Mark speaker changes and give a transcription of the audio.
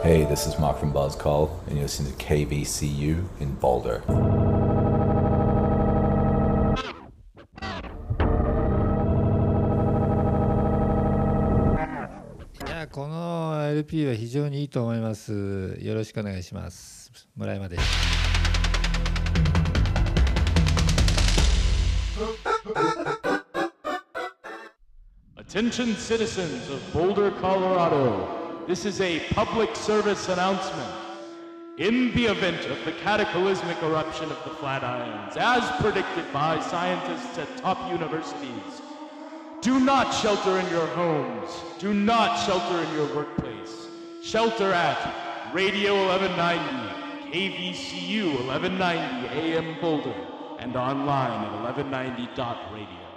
Speaker 1: Hey, this is Mark from Buzzcall, and you're listening to KVCU in Boulder.
Speaker 2: いや、この LP は非常にいいと思います。よろしくお願いします。村山です。
Speaker 3: Attention citizens of Boulder, Colorado. This is a public service announcement. In the event of the cataclysmic eruption of the Flatirons, as predicted by scientists at top universities, do not shelter in your homes. Do not shelter in your workplace. Shelter at Radio 1190, KVCU 1190 AM Boulder, and online at 1190.radio.